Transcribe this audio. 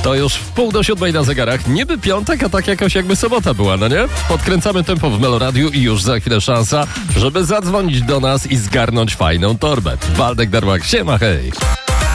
To już 6:30 na zegarach. Niby piątek, a tak jakoś jakby sobota była, no nie? Podkręcamy tempo w Meloradiu i już za chwilę szansa, żeby zadzwonić do nas i zgarnąć fajną torbę. Waldek Darłak, siema, hej!